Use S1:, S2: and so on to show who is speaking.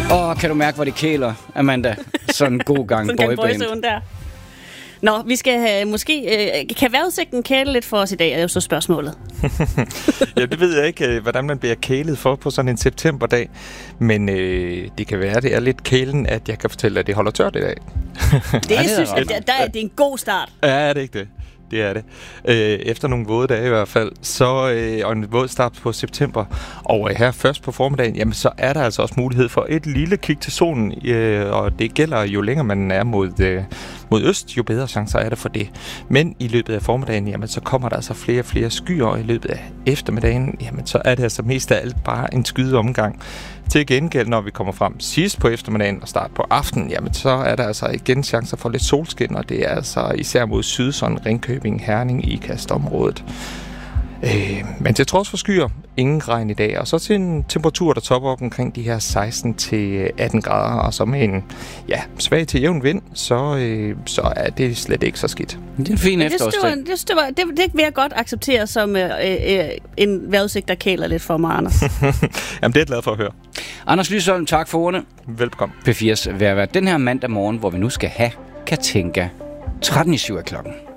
S1: Kan du mærke, hvor det kæler, Amanda? Sådan en god gang boyband.
S2: Der. Nå, vi skal kan vejrudsigten kæle lidt for os i dag, er jo så spørgsmålet.
S3: Ja, det ved jeg ikke, hvordan man bliver kælet for på sådan en septemberdag. Men det kan være, det er lidt kælen, at jeg kan fortælle, at det holder tørt i dag.
S2: Det synes jeg, det er en god start.
S3: Ja, er det ikke det? Det er det. Efter nogle våde dage i hvert fald, og en våd start på september, og her først på formiddagen, jamen så er der altså også mulighed for et lille kig til solen, og det gælder jo længere man er mod øst, jo bedre chancer er der for det. Men i løbet af formiddagen, jamen så kommer der altså flere og flere skyer, og i løbet af eftermiddagen, jamen så er det altså mest af alt bare en skydeomgang. Til gengæld, når vi kommer frem sidst på eftermiddagen og start på aftenen, jamen så er der altså igen chancer for lidt solskin, og det er altså især mod syd, sådan Ringkøbing, Herning, Ikast-området. Men til trods for skyer, ingen regn i dag, og så til en temperatur, der topper op omkring de her 16-18 grader, og så med en svag til jævn vind, så er det slet ikke så skidt.
S1: Det er en fin efterårsdag.
S2: Det vil jeg godt acceptere som en vejrudsigt, der kæler lidt for mig, Anders.
S3: Jamen, det er jeg glad for at høre.
S1: Anders Lysholm, tak for ordene.
S3: Velbekomme.
S1: P4's Vejrvært den her mandag morgen, hvor vi nu skal have Katinka 13:07 klokken.